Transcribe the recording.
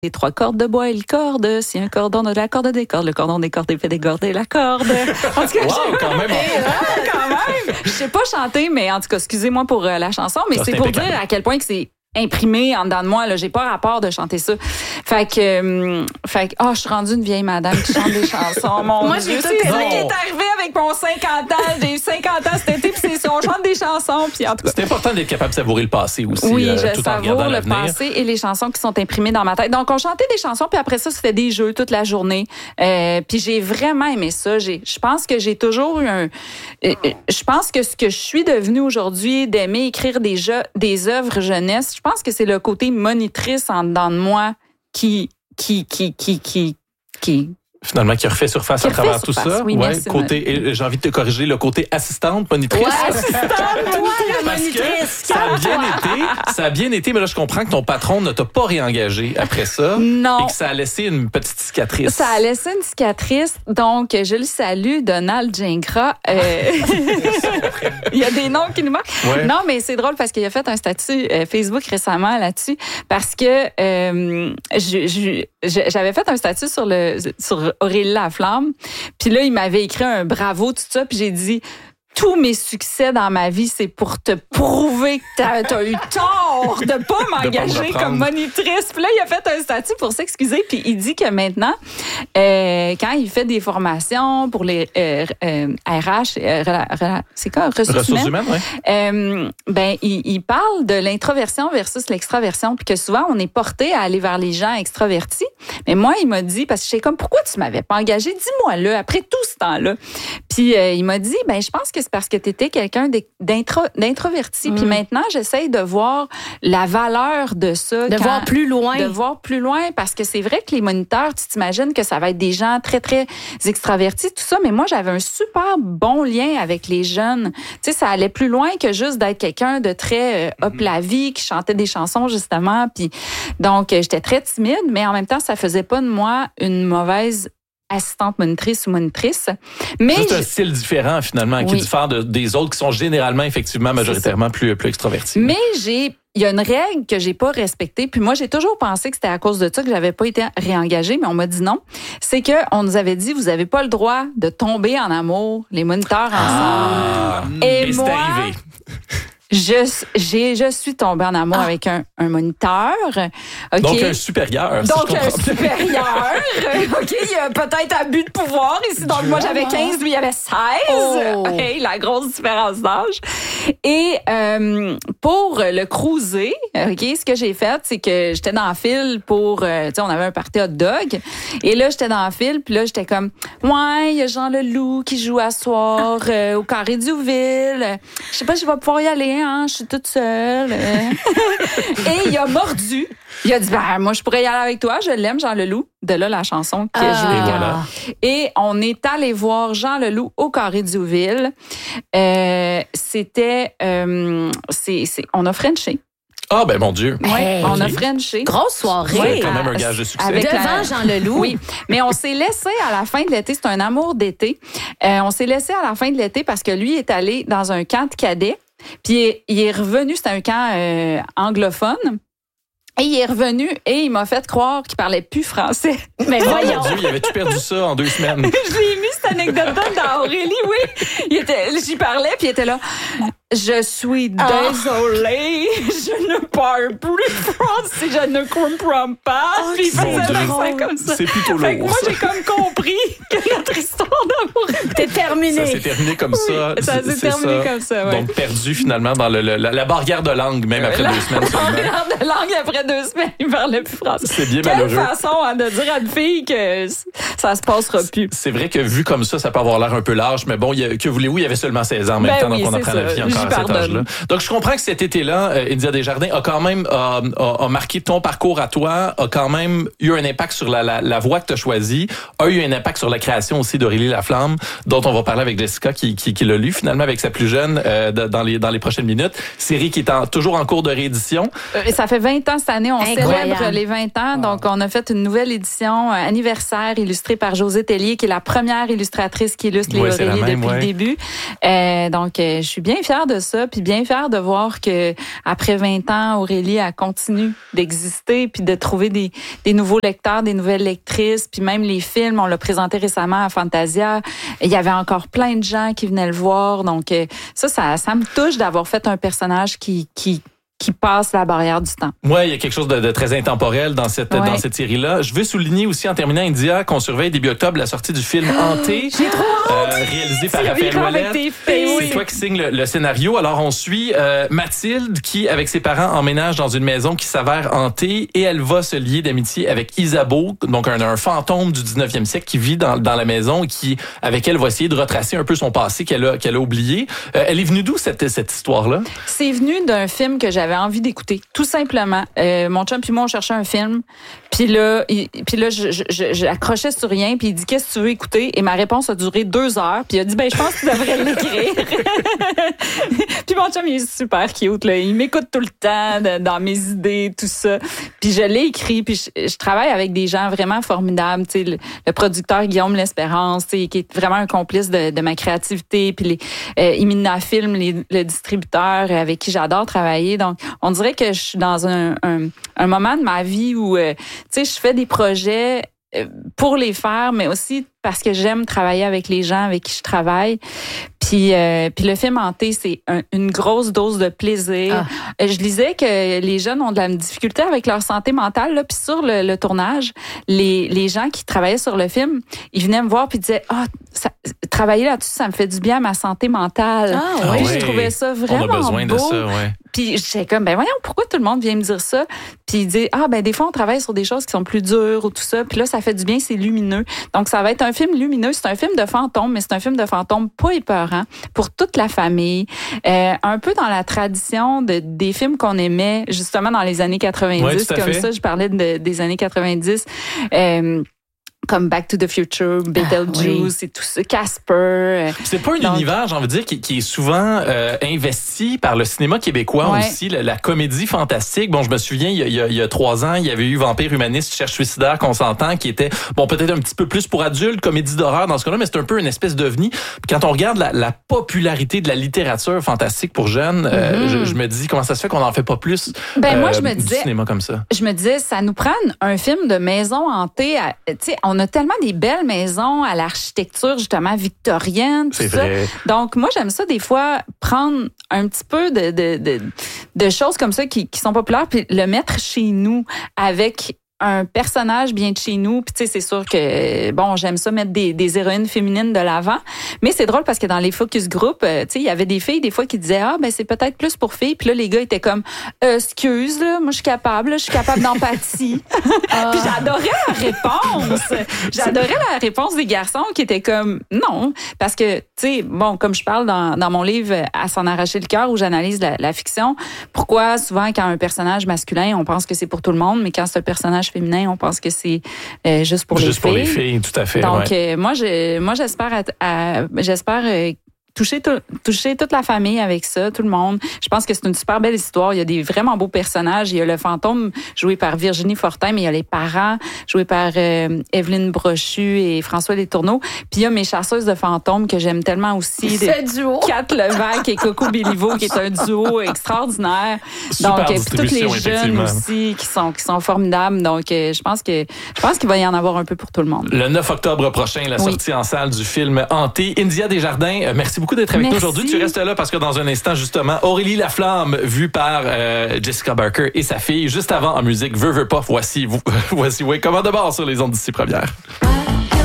Les 3 cordes de bois et le corde. Si un cordon a de la corde des cordes, le cordon des cordes fait décorder la corde. En tout cas, quand même. quand même. Je sais pas chanter, mais en tout cas, excusez-moi pour la chanson, mais c'est pour dire à quel point que c'est imprimé en dedans de moi. Là, j'ai pas rapport de chanter ça. Fait que, je suis rendue une vieille madame qui chante des chansons. Moi, Dieu, c'est ça qui est arrivé avec mon 50 ans. J'ai eu 50 ans cet été, puis c'est ça, on chante des chansons. Puis en tout cas, c'est important d'être capable de savourer le passé aussi. Oui, je tout en regardant savoure le passé et les chansons qui sont imprimées dans ma tête. Donc, on chantait des chansons, puis après ça, c'était des jeux toute la journée. Puis j'ai vraiment aimé ça. Je pense que j'ai toujours eu je pense que ce que je suis devenue aujourd'hui, d'aimer écrire des œuvres jeunesse, je pense que c'est le côté monitrice en dedans de moi qui finalement, qui refait surface à travers tout ça. Oui, ouais, et j'ai envie de te corriger, le côté assistante, monitrice. Ouais, assistante, la monitrice. Ça a bien été, mais là, je comprends que ton patron ne t'a pas réengagé après ça. Non. Et que ça a laissé une petite cicatrice. Ça a laissé une cicatrice. Donc, je le salue, Donald Gingras. Il y a des noms qui nous manquent. Ouais. Non, mais c'est drôle parce qu'il a fait un statut Facebook récemment là-dessus parce que j'avais fait un statut sur Aurélie Laflamme. Puis là, il m'avait écrit un bravo, tout ça. Puis j'ai dit, tous mes succès dans ma vie, c'est pour te prouver que t'as eu tort de pas m'engager comme monitrice. Puis là, il a fait un statut pour s'excuser. Puis il dit que maintenant, quand il fait des formations pour les RH, c'est quoi, ressources humaines, ouais. Il parle de l'introversion versus l'extraversion. Puis que souvent, on est porté à aller vers les gens extravertis. Mais moi, il m'a dit, parce que je sais comme, pourquoi tu m'avais pas engagé? Dis-moi-le, après tout ce temps-là. Puis il m'a dit, je pense que c'est parce que tu étais quelqu'un d'introverti. Puis maintenant, j'essaye de voir la valeur de ça. De voir plus loin. De voir plus loin, parce que c'est vrai que les moniteurs, tu t'imagines que ça va être des gens très, très extravertis, tout ça. Mais moi, j'avais un super bon lien avec les jeunes. Tu sais, ça allait plus loin que juste d'être quelqu'un de très hop la vie, qui chantait des chansons, justement. Puis donc, j'étais très timide, mais en même temps, ça faisait pas de moi une mauvaise assistante monitrice ou monitrice. Mais juste un style différent, finalement, qui diffère des autres qui sont généralement, effectivement, majoritairement plus extrovertis. Mais il y a une règle que j'ai pas respectée, puis moi, j'ai toujours pensé que c'était à cause de ça que j'avais pas été réengagée, mais on m'a dit non. C'est que on nous avait dit, vous avez pas le droit de tomber en amour, les moniteurs ensemble. Et c'est arrivé. Je suis tombée en amour avec un moniteur. Okay. Donc un supérieur. Donc un supérieur. OK, il y a peut-être abus de pouvoir ici. Donc moi j'avais 15, lui il avait 16. Oh. Hey, la grosse différence d'âge. Et pour le cruiser, OK, ce que j'ai fait, c'est que j'étais dans le fil pour tu sais, on avait un party hot dog et là j'étais dans le fil, puis là j'étais comme ouais, il y a Jean Leloup qui joue à soir au Carré Duville. Je sais pas si je vais pouvoir y aller. Je suis toute seule. Et il a mordu. Il a dit, moi, je pourrais y aller avec toi. Je l'aime, Jean Leloup. De là, la chanson qui a joué. Voilà. Et on est allé voir Jean Leloup au Carré Duville. C'était... on a frenché. Ah, ben mon Dieu. Oui, on a frenché. Grosse soirée. C'est quand même un gage de succès. Devant Jean Leloup. Oui, mais on s'est laissé à la fin de l'été. C'est un amour d'été. On s'est laissé à la fin de l'été parce que lui est allé dans un camp de cadets. Puis il est revenu, c'était un camp anglophone. Et il est revenu et il m'a fait croire qu'il parlait plus français. Mais voyons. Mon Dieu, il avait-tu perdu ça en 2 semaines? Je l'ai mis cette anecdote-là dans Aurélie, oui. J'y parlais puis il était là. Je suis désolée, je ne parle plus français, je ne comprends pas. Puis il faisait ça comme ça. C'est plutôt lourd. Fait que moi, j'ai comme compris que notre histoire d'amour était terminée. Ça s'est terminé comme ça. Ça s'est terminé comme ça, ouais. Donc, perdu finalement dans la barrière de langue, même après 2 semaines. La barrière de langue après 2 semaines, il parlait plus français. C'est bien Quelle malheureux. façon de dire à une fille que ça se passera plus. C'est vrai que vu comme ça peut avoir l'air un peu large, mais bon, que voulez-vous, il y avait seulement 16 ans en même temps, donc on apprend la vie encore à cet âge-là. Donc, je comprends que cet été-là, India Desjardins a quand même a marqué ton parcours à toi, a quand même eu un impact sur la voie que tu as choisie, a eu un impact sur la création aussi d'Aurélie Laflamme, dont on va parler avec Jessica qui l'a lu finalement avec sa plus jeune dans les prochaines minutes. Série qui est toujours en cours de réédition. Ça fait 20 ans cette année, on Incroyable. célèbre les 20 ans, donc on a fait une nouvelle édition anniversaire illustrée par Josée Tellier, qui est la première illustratrice qui illustre les Aurélie depuis le début. Donc, je suis bien fière de ça, puis bien fière de voir que après 20 ans, Aurélie a continué d'exister, puis de trouver des nouveaux lecteurs, des nouvelles lectrices, puis même les films, on l'a présenté récemment à Fantasia. Il y avait encore plein de gens qui venaient le voir, donc ça me touche d'avoir fait un personnage qui passe la barrière du temps. Ouais, il y a quelque chose de très intemporel dans cette série-là. Je veux souligner aussi en terminant, India, qu'on surveille début octobre la sortie du film Hanté, réalisé par Raphaël Ouellette. C'est toi qui signes le scénario. Alors on suit Mathilde qui, avec ses parents, emménage dans une maison qui s'avère hantée et elle va se lier d'amitié avec Isabeau, donc un fantôme du 19e siècle qui vit dans la maison et qui, avec elle, va essayer de retracer un peu son passé qu'elle a oublié. Elle est venue d'où cette histoire-là? C'est venu d'un film que j'avais envie d'écouter, tout simplement. Mon chum puis moi, on cherchait un film. Puis là, j'accrochais sur rien. Puis il dit, qu'est-ce que tu veux écouter? Et ma réponse a duré 2 heures. Puis il a dit, je pense que tu devrais l'écrire. Puis mon chum, il est super cute, là. Il m'écoute tout le temps dans mes idées, tout ça. Puis je l'ai écrit. Puis je travaille avec des gens vraiment formidables. Tu sais, le producteur Guillaume L'Espérance, tu sais, qui est vraiment un complice de ma créativité. Puis Imina Film, le distributeur avec qui j'adore travailler. Donc, on dirait que je suis dans un moment de ma vie où, tu sais, je fais des projets pour les faire, mais aussi parce que j'aime travailler avec les gens avec qui je travaille. Puis le film Hanté, c'est une grosse dose de plaisir. Je lisais que les jeunes ont de la difficulté avec leur santé mentale. Là, puis sur le tournage, les gens qui travaillaient sur le film, ils venaient me voir puis disaient travailler là-dessus, ça me fait du bien à ma santé mentale. Puis je trouvais ça vraiment beau. On a besoin de ça, ouais. Puis j'étais comme, voyons, pourquoi tout le monde vient me dire ça? Puis il dit, des fois, on travaille sur des choses qui sont plus dures ou tout ça. Puis là, ça fait du bien, c'est lumineux. Donc, ça va être un film lumineux. C'est un film de fantômes, mais c'est un film de fantômes pas épeurant pour toute la famille. Un peu dans la tradition des films qu'on aimait, justement, dans les années 90. Ouais, comme ça, je parlais des années 90. Comme Back to the Future, Beetlejuice et tout ça, Casper. C'est pas un univers, j'ai envie de dire, qui est souvent investi par le cinéma québécois aussi, la comédie fantastique. Bon, je me souviens, il y a 3 ans, il y avait eu Vampire humaniste, Cherche suicidaire, qu'on s'entend, qui était, peut-être un petit peu plus pour adultes, comédie d'horreur dans ce cas-là, mais c'est un peu une espèce d'ovni. Quand on regarde la popularité de la littérature fantastique pour jeunes, je me dis, comment ça se fait qu'on n'en fait pas plus moi, je me du cinéma comme ça? Je me disais, ça nous prend un film de maison hantée. Tu sais, on a tellement des belles maisons à l'architecture, justement, victorienne, tout ça. Vrai. Donc, moi, j'aime ça, des fois, prendre un petit peu de choses comme ça qui sont populaires, puis le mettre chez nous avec un personnage bien de chez nous. Puis tu sais, c'est sûr que, j'aime ça mettre des héroïnes féminines de l'avant. Mais c'est drôle parce que dans les focus group, tu sais, il y avait des filles, des fois, qui disaient, c'est peut-être plus pour filles. Puis là, les gars étaient comme, excuse, là, moi, je suis capable d'empathie. Puis j'adorais la réponse. J'adorais la réponse des garçons qui étaient comme, non. Parce que, tu sais, comme je parle dans mon livre, À s'en arracher le cœur, où j'analyse la fiction, pourquoi souvent, quand un personnage masculin, on pense que c'est pour tout le monde, mais quand c'est un personnage féminin, on pense que c'est juste pour les filles. Juste pour les filles, tout à fait. Donc, moi, j'espère toucher toute la famille avec ça, tout le monde. Je pense que c'est une super belle histoire. Il y a des vraiment beaux personnages. Il y a le fantôme joué par Virginie Fortin, mais il y a les parents joués par Evelyne Brochu et François Letourneau. Puis il y a mes chasseuses de fantômes que j'aime tellement aussi. Ce duo. Kat Levac et Coco Béliveau, qui est un duo extraordinaire. Super. Donc, puis tous les jeunes aussi qui sont formidables. Donc, je pense qu'il va y en avoir un peu pour tout le monde. Le 9 octobre prochain, la sortie en salle du film Hanté. India Desjardins, merci beaucoup d'être avec nous aujourd'hui. Tu restes là parce que dans un instant, justement, Aurélie Laflamme, vue par Jessica Barker et sa fille. Juste avant, en musique, Veux pas, voici Wake Up de bord sur les ondes d'ici première.